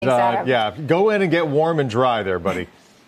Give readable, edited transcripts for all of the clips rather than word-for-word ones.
Yeah, go in and get warm and dry there, buddy.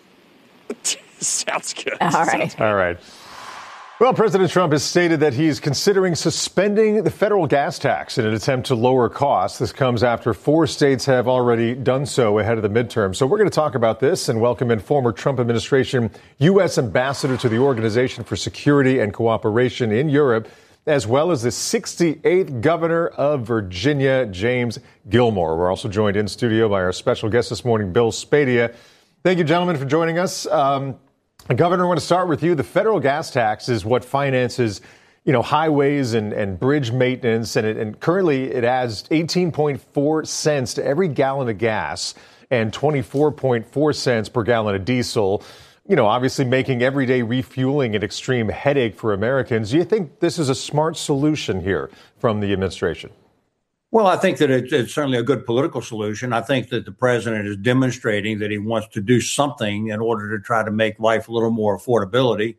Sounds good. All right. All right. Well, President Trump has stated that he's considering suspending the federal gas tax in an attempt to lower costs. This comes after 4 states have already done so ahead of the midterm. So we're going to talk about this and welcome in former Trump administration U.S. ambassador to the Organization for Security and Cooperation in Europe, as well as the 68th governor of Virginia, James Gilmore. We're also joined in studio by our special guest this morning, Bill Spadea. Thank you, gentlemen, for joining us. Governor, I want to start with you. The federal gas tax is what finances, highways and bridge maintenance. And currently it adds 18.4 cents to every gallon of gas and 24.4 cents per gallon of diesel. Obviously making everyday refueling an extreme headache for Americans. Do you think this is a smart solution here from the administration? Well, I think that it's certainly a good political solution. I think that the president is demonstrating that he wants to do something in order to try to make life a little more affordable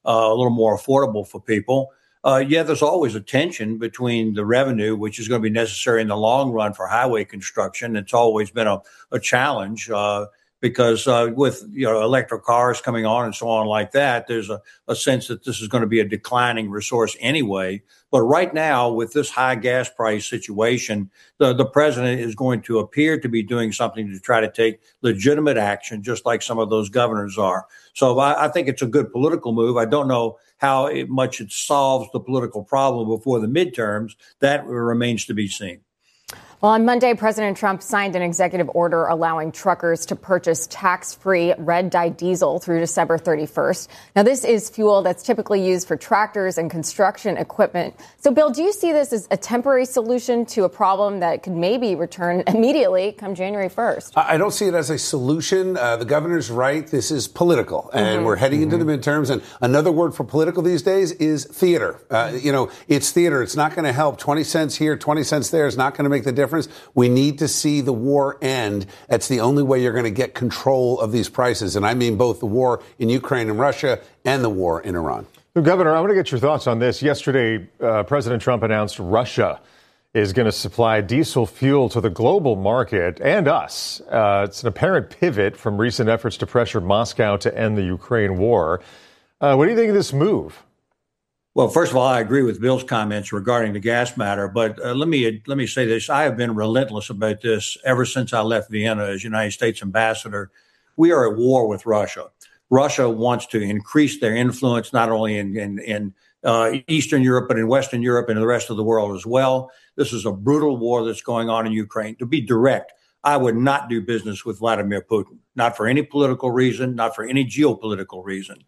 for people. There's always a tension between the revenue, which is going to be necessary in the long run for highway construction. It's always been a challenge because with electric cars coming on and so on like that, there's a sense that this is going to be a declining resource anyway. But right now, with this high gas price situation, the president is going to appear to be doing something to try to take legitimate action, just like some of those governors are. So I think it's a good political move. I don't know how much it solves the political problem before the midterms. That remains to be seen. Well, on Monday, President Trump signed an executive order allowing truckers to purchase tax-free red-dye diesel through December 31st. Now, this is fuel that's typically used for tractors and construction equipment. So, Bill, do you see this as a temporary solution to a problem that could maybe return immediately come January 1st? I don't see it as a solution. The governor's right. This is political, and we're heading into the midterms. And another word for political these days is theater. It's theater. It's not going to help. 20 cents here, 20 cents there is not going to make the difference. We need to see the war end. That's the only way you're going to get control of these prices. And I mean both the war in Ukraine and Russia and the war in Iran. Governor, I want to get your thoughts on this. Yesterday, President Trump announced Russia is going to supply diesel fuel to the global market and us. It's an apparent pivot from recent efforts to pressure Moscow to end the Ukraine war. What do you think of this move? Well, first of all, I agree with Bill's comments regarding the gas matter, but let me say this. I have been relentless about this ever since I left Vienna as United States ambassador. We are at war with Russia. Russia wants to increase their influence not only in Eastern Europe, but in Western Europe and the rest of the world as well. This is a brutal war that's going on in Ukraine. To be direct, I would not do business with Vladimir Putin, not for any political reason, not for any geopolitical reason.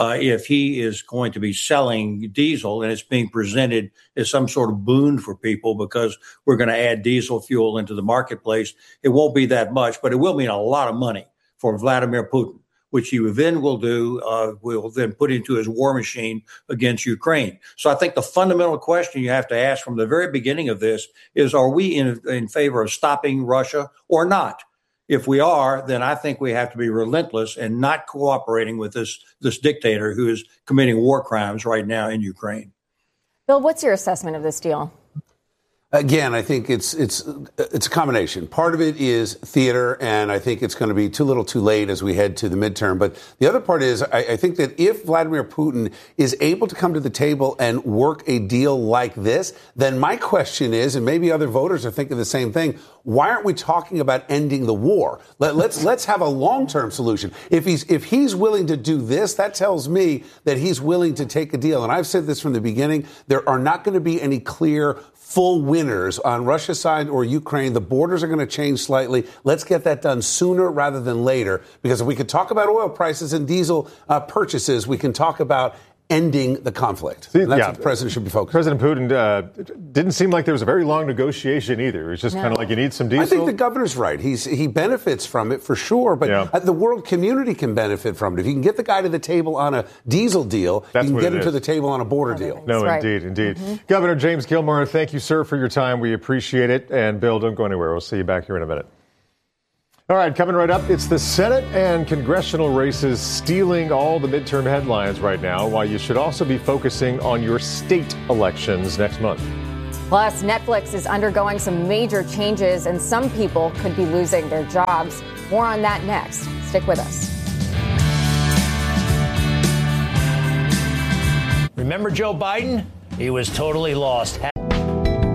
If he is going to be selling diesel and it's being presented as some sort of boon for people because we're going to add diesel fuel into the marketplace, it won't be that much, but it will mean a lot of money for Vladimir Putin, which he then will then put into his war machine against Ukraine. So I think the fundamental question you have to ask from the very beginning of this is, are we in favor of stopping Russia or not? If we are, then I think we have to be relentless and not cooperating with this dictator who is committing war crimes right now in Ukraine. Bill, what's your assessment of this deal? Again, I think it's a combination. Part of it is theater, and I think it's going to be too little too late as we head to the midterm. But the other part is I think that if Vladimir Putin is able to come to the table and work a deal like this, then my question is, and maybe other voters are thinking the same thing, why aren't we talking about ending the war? Let's have a long-term solution. If he's willing to do this, that tells me that he's willing to take a deal. And I've said this from the beginning, there are not going to be any clear full winners on Russia's side or Ukraine. The borders are going to change slightly. Let's get that done sooner rather than later, because if we could talk about oil prices and diesel purchases, we can talk about ending the conflict. And that's what the president should be focused on. President Putin didn't seem like there was a very long negotiation either. It was just kind of like, you need some diesel. I think the governor's right. He benefits from it for sure, but the world community can benefit from it. If you can get the guy to the table on a diesel deal, you can get him to the table on a border deal. No, right. Indeed. Governor James Gilmore, thank you, sir, for your time. We appreciate it. And Bill, don't go anywhere. We'll see you back here in a minute. All right, coming right up, it's the Senate and congressional races stealing all the midterm headlines right now, while you should also be focusing on your state elections next month. Plus, Netflix is undergoing some major changes, and some people could be losing their jobs. More on that next. Stick with us. Remember Joe Biden? He was totally lost.